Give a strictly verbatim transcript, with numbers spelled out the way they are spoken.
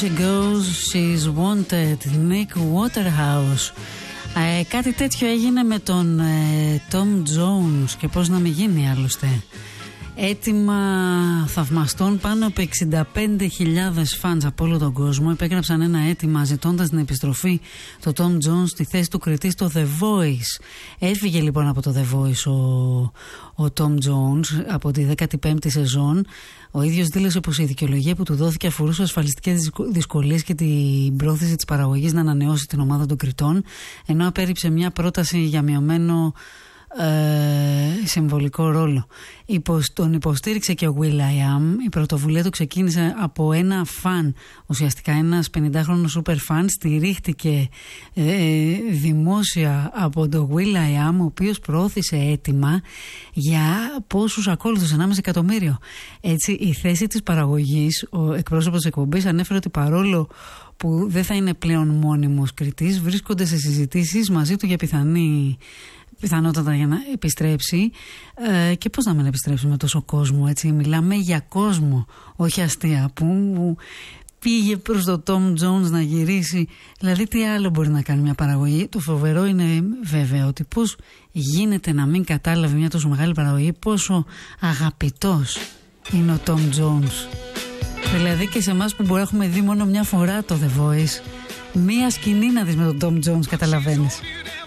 She goes, she's wanted, Nick Waterhouse. Ε, κάτι τέτοιο έγινε με τον ε, Tom Jones και πώς να μην γίνει άλλωστε. Έτοιμα θαυμαστών, πάνω από εξήντα πέντε χιλιάδες φανς από όλο τον κόσμο υπέγραψαν ένα αίτημα ζητώντας την επιστροφή του Tom Jones στη θέση του κριτή στο The Voice. Έφυγε λοιπόν από το The Voice ο, ο Tom Jones από τη δέκατη πέμπτη σεζόν. Ο ίδιος δήλωσε πως η δικαιολογία που του δόθηκε αφορούσε ασφαλιστικές δυσκολίες και την πρόθεση της παραγωγής να ανανεώσει την ομάδα των κριτών, ενώ απέρριψε μια πρόταση για μειωμένο Ε, συμβολικό ρόλο. Υπος, τον υποστήριξε και ο will.i.am. Η πρωτοβουλία του ξεκίνησε από ένα φαν, ουσιαστικά ένας πενηντάχρονος super fan, στηρίχτηκε ε, δημόσια από το will.i.am, ο οποίος προώθησε αίτημα για πόσους ακόλουθους, ενάμιση εκατομμύριο. Έτσι, η θέση της παραγωγής, ο εκπρόσωπος της εκπομπής ανέφερε ότι παρόλο που δεν θα είναι πλέον μόνιμος κριτής, βρίσκονται σε συζητήσεις μαζί του για πιθανή πιθανότατα για να επιστρέψει ε, και πώς να μην επιστρέψει με τόσο κόσμο, έτσι. Μιλάμε για κόσμο, όχι αστεία, που πήγε προς το Tom Jones να γυρίσει. Δηλαδή τι άλλο μπορεί να κάνει μια παραγωγή. Το φοβερό είναι βέβαια ότι πώς γίνεται να μην κατάλαβε μια τόσο μεγάλη παραγωγή πόσο αγαπητός είναι ο Tom Jones. Δηλαδή και σε εμάς που μπορεί να έχουμε δει μόνο μια φορά το The Voice, μία σκηνή να δεις με τον Tom Jones, καταλαβαίνεις.